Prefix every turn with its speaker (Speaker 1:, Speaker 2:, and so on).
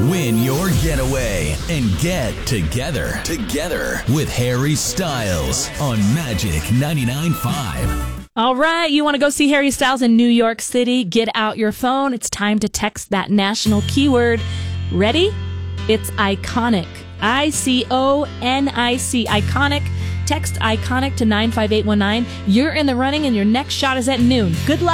Speaker 1: Win your getaway and get together with Harry Styles on Magic 99.5.
Speaker 2: All right, you want to go see Harry Styles in New York City? Get out your phone. It's time to text that national keyword. Ready? It's iconic. ICONIC. Iconic. Text iconic to 95819. You're in the running and your next shot is at noon. Good luck.